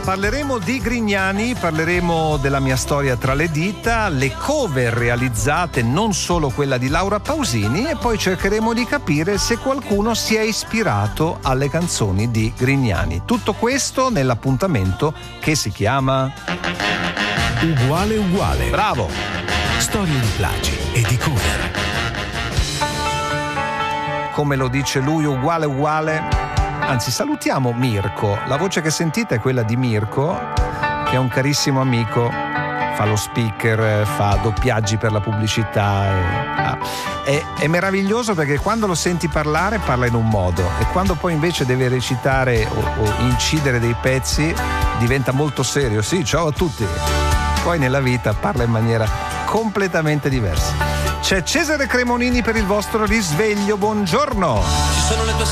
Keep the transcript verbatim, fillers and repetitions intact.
Parleremo di Grignani, parleremo della mia storia tra le dita, le cover realizzate, non solo quella di Laura Pausini, e poi cercheremo di capire se qualcuno si è ispirato alle canzoni di Grignani. Tutto questo nell'appuntamento che si chiama Uguale Uguale. Bravo! Storie di plagi e di cover. Come lo dice lui, uguale uguale. Anzi, salutiamo Mirko. La voce che sentite è quella di Mirko, che è un carissimo amico, fa lo speaker, fa doppiaggi per la pubblicità. E, ah, è, è meraviglioso perché quando lo senti parlare parla in un modo, e quando poi invece deve recitare o, o incidere dei pezzi diventa molto serio. Sì, ciao a tutti. Poi nella vita parla in maniera completamente diversa. C'è Cesare Cremonini per il vostro risveglio. Buongiorno. Ci sono le tue